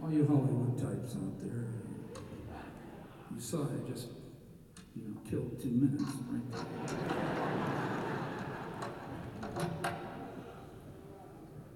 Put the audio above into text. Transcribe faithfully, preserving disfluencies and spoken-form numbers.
All you Hollywood types out there, you saw I just, you know, killed two minutes right there.